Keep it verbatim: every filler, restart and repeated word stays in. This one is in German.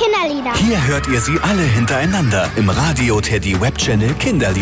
Kinderlieder. Hier hört ihr sie alle hintereinander im Radio Teddy Webchannel Kinderlieder.